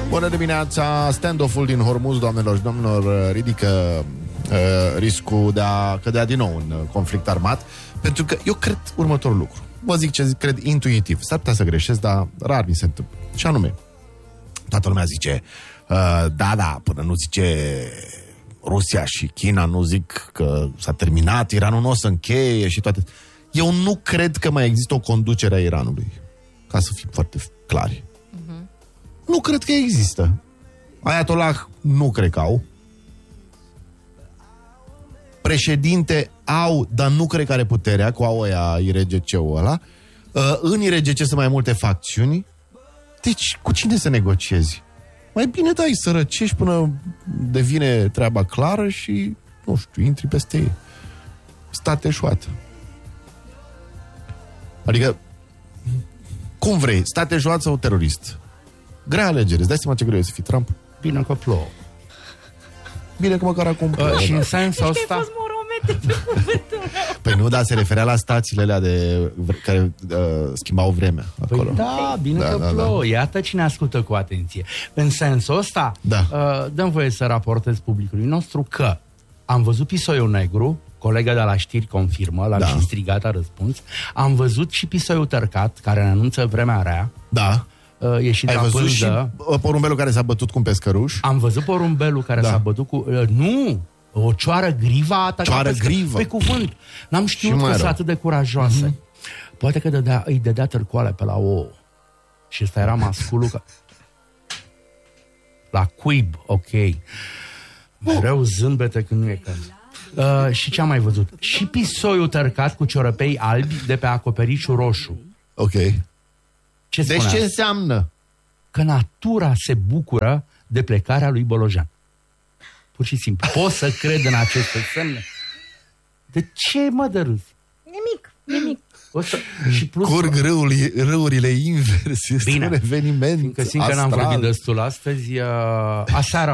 Bună dimineața! Stand-off-ul din Hormuz, doamnelor și domnilor, ridică riscul de a cădea din nou în conflict armat, pentru că eu cred următorul lucru. Vă zic ce cred intuitiv. S-ar putea să greșesc, dar rar mi se întâmplă. Și anume, toată lumea zice da, până nu zice Rusia și China, nu zic că s-a terminat, Iranul nu o să încheie și toate. Eu nu cred că mai există o conducere a Iranului. Ca să fim foarte clari. Nu cred că există. Ayatollah nu cred că au. Președinte au, dar nu cred că are puterea, cu au ăia IRGC-ul ăla. În IRGC sunt mai multe facțiuni. Deci, cu cine să negociezi? Mai bine dai să răcești până devine treaba clară și, nu știu, intri peste ei. Stat eșuat. Adică, cum vrei, stat eșuat sau terorist? Grea alegere. Îți dai seama ce greu e să fii Trump? Bine că plouă. Bine că măcar acum plouă. Și în sensul ăsta... Păi nu, dar se referea la stațiile alea care schimbau vremea acolo. Păi da, bine că plouă. Iată cine ascultă cu atenție. În sensul ăsta, dăm voie să raportez publicului nostru că am văzut pisoiul negru, colega de la știri confirmă, l-am și strigat, a răspuns. Am văzut și pisoiul tărcat, care ne anunță vremea rea. Da. Ai văzut și porumbelul care s-a bătut cu un pescăruș? Am văzut porumbelul care s-a bătut cu... Nu! O cioară grivă a atacat. Cioară grivă? Pe cuvânt. N-am știut că sunt atât de curajoase. Poate că îi dădea târcoale pe la ouă. Și ăsta era masculul că... La cuib, ok. Mereu zâmbete când nu e căzut. Și ce am mai văzut? Și pisoiul tărcat cu ciorăpei albi de pe acoperișul roșu. Ok. Deci ce înseamnă? Că natura se bucură de plecarea lui Bolojan. Pur și simplu. Poți să cred în aceste semne? De ce mă de râs? Nimic. Și plus... Curg râurile invers. Este un eveniment Fiindcă n-am vorbit destul astăzi, aseară